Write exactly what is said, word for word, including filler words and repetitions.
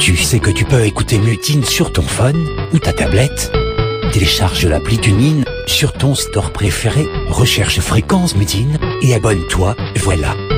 Tu sais que tu peux écouter Mutine sur ton phone ou ta tablette? Télécharge l'appli TuneIn sur ton store préféré, recherche Fréquence Mutine et abonne-toi, voilà.